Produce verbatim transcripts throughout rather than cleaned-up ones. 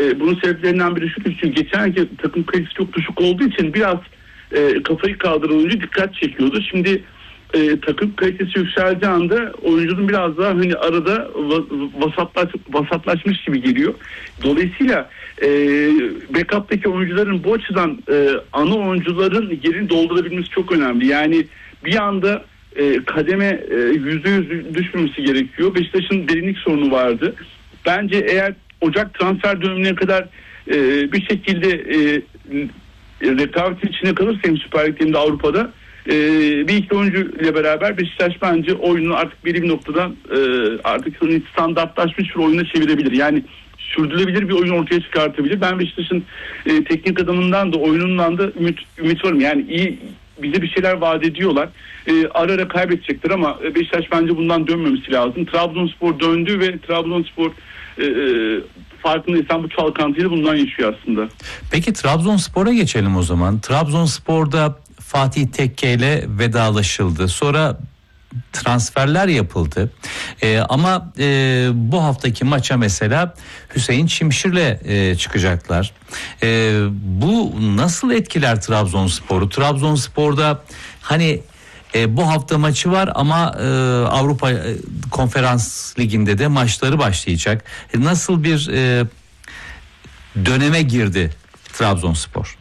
e, bunun sebeplerinden biri şu, çünkü geçen yıl takım kalitesi çok düşük olduğu için biraz e, kafayı kaldıran oyuncu dikkat çekiyordu. Şimdi e, takım kalitesi yükseldiği anda oyuncunun biraz daha hani arada vasatlaş, vasatlaşmış gibi geliyor. Dolayısıyla e, backup'taki oyuncuların bu açıdan e, ana oyuncuların yerini doldurabilmesi çok önemli. Yani bir anda e, kademe yüzde yüz düşmemesi gerekiyor. Beşiktaş'ın derinlik sorunu vardı. Bence eğer Ocak transfer dönemine kadar e, bir şekilde e, rekabetin içine kalırsa hem Süper Lig'de hem de Avrupa'da e, bir iki oyuncu ile beraber Beşiktaş bence oyunu artık belli bir noktadan e, artık standartlaşmış bir oyuna çevirebilir. Yani sürdürülebilir bir oyun ortaya çıkartabilir. Ben Beşiktaş'ın e, teknik adamından da oyunundan da ümit, ümit varım. Yani iyi, bize bir şeyler vaat ediyorlar. E, ara ara kaybedecektir ama Beşiktaş bence bundan dönmemesi lazım. Trabzonspor döndü ve Trabzonspor e, farkındaysan bu çalkantıyla bundan yaşıyor aslında. Peki Trabzonspor'a geçelim o zaman. Trabzonspor'da Fatih Tekke ile vedalaşıldı. Sonra transferler yapıldı. Ee, ama e, bu haftaki maça mesela Hüseyin Çimşir'le e, çıkacaklar. E, bu nasıl etkiler Trabzonspor'u? Trabzonspor'da hani e, bu hafta maçı var ama e, Avrupa e, Konferans Ligi'nde de maçları başlayacak. E, nasıl bir e, döneme girdi Trabzonspor?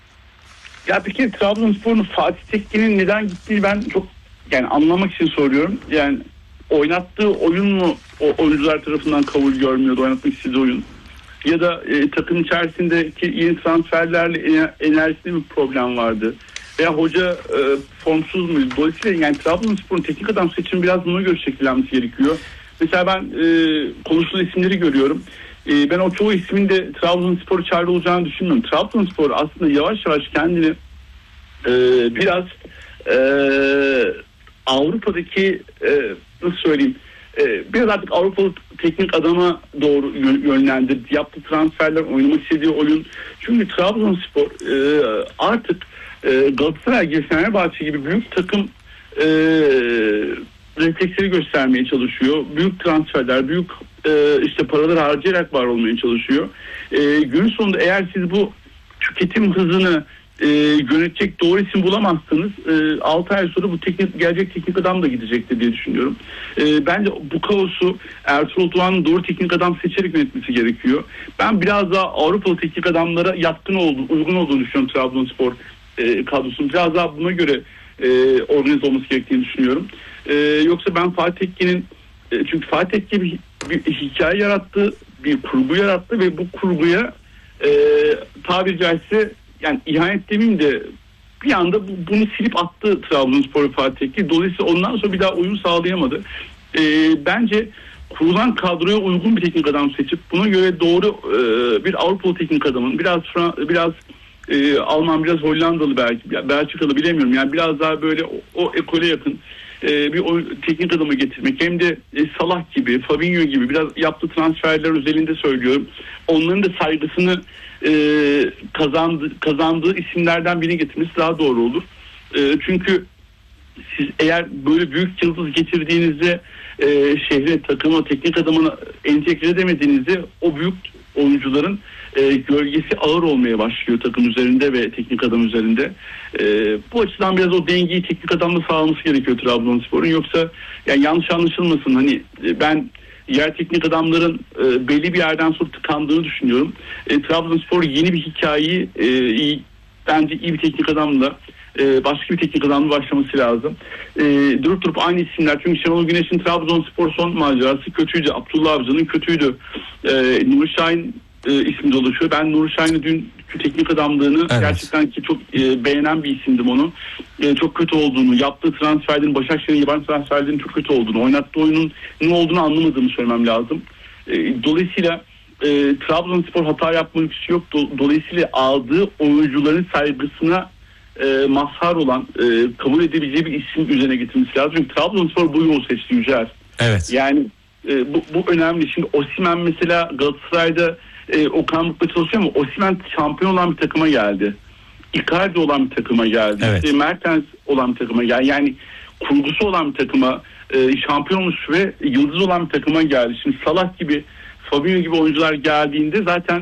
Ya peki Trabzonspor'un Fatih Tekke'nin neden gittiğini ben çok yani anlamak için soruyorum. Yani oynattığı oyun mu o oyuncular tarafından kabul görmüyordu, oynatmak istediği oyun? Ya da e, takım içerisindeki yeni transferlerle enerjisinde bir problem vardı? Veya hoca e, formsuz muydu? Dolayısıyla yani Trabzonspor'un teknik adam seçimi biraz buna göre şekillenmesi gerekiyor. Mesela ben e, konuşulan isimleri görüyorum. E, ben o çoğu ismin de Trabzonspor'u çağrı olacağını düşünmüyorum. Trabzonspor aslında yavaş yavaş kendini e, biraz e, Avrupa'daki e, nasıl söyleyeyim e, biraz artık Avrupalı teknik adama doğru yönlendirdi. Yaptığı transferler, oynamak istediği oyun. Çünkü Trabzonspor e, artık e, Galatasaray gibi, Fenerbahçe gibi büyük takım e, refleksleri göstermeye çalışıyor. Büyük transferler, büyük e, işte paralar harcayarak var olmaya çalışıyor. E, günün sonunda eğer siz bu tüketim hızını e, yönetecek doğru isim bulamazsanız e, altı ay sonra bu teknik, gelecek teknik adam da gidecektir diye düşünüyorum. E, bence bu kaosu Ertuğrul Doğan'ın doğru teknik adam seçerek yönetmesi gerekiyor. Ben biraz daha Avrupalı teknik adamlara yatkın olduğunu, uygun olduğunu düşünüyorum Trabzonspor e, kadrosunun. Biraz daha buna göre e, organize olması gerektiğini düşünüyorum. E, yoksa ben Fatih Tekke'nin e, çünkü Fatih Tekke bir, bir hikaye yarattı, bir kurgu yarattı ve bu kurguya e, tabiri caizse yani ihanet demeyeyim de bir anda bu, bunu silip attı Trabzonspor Fatih Tekke. Dolayısıyla ondan sonra bir daha uyum sağlayamadı. E, bence kurulan kadroya uygun bir teknik adam seçip buna göre doğru e, bir Avrupalı teknik adamın biraz biraz e, Alman, biraz Hollandalı belki, Belçikalı bilemiyorum. Yani biraz daha böyle o, o ekole yakın e, bir o, teknik adamı getirmek. Hem de e, Salah gibi, Fabinho gibi biraz yaptığı transferler özelinde söylüyorum. Onların da saygısını e, kazandı, kazandığı isimlerden birini getirmesi daha doğru olur. E, çünkü siz eğer böyle büyük yıldız getirdiğinizde e, şehre, takıma, teknik adamına entegre edemediğinizde o büyük oyuncuların e, gölgesi ağır olmaya başlıyor takım üzerinde ve teknik adam üzerinde. E, bu açıdan biraz o dengeyi teknik adamla sağlaması gerekiyor Trabzonspor'un. Yoksa yani yanlış anlaşılmasın, hani e, ben yer teknik adamların e, belli bir yerden sonra tıkandığını düşünüyorum. E, Trabzonspor yeni bir hikayeyi e, iyi, bence iyi bir teknik adamla e, başka bir teknik adamla başlaması lazım. E, durup durup aynı isimler, çünkü Şenol Güneş'in Trabzonspor son macerası kötüydü. Abdullah Avcı'nın kötüydü. E, Nuri Şahin e, ismi dolaşıyor. Ben Nuri Şahin'i dün teknik adamlığını evet. gerçekten ki çok e, beğenen bir isimdim onu. E, çok kötü olduğunu, yaptığı transferlerin, Başakşehir'in yabancı transferlerinin çok kötü olduğunu, oynattığı oyunun ne olduğunu anlamadığımı söylemem lazım. E, dolayısıyla e, Trabzonspor hata yapma lüksü yok. Do, dolayısıyla aldığı oyuncuların saygısına e, mazhar olan, e, kabul edebileceği bir isim üzerine getirmesi lazım. Çünkü Trabzonspor bu yolu seçti Yücel. Evet. Yani e, bu, bu önemli. Şimdi Osimhen mesela Galatasaray'da e, Okan Buruk'la çalışıyor ama Osimhen şampiyon olan bir takıma geldi. Icardi olan bir takıma geldi. Evet. İşte Mertens olan bir takıma geldi. Yani kurgusu olan bir takıma, e, şampiyon olmuş ve yıldız olan bir takıma geldi. Şimdi Salah gibi, Fabinho gibi oyuncular geldiğinde zaten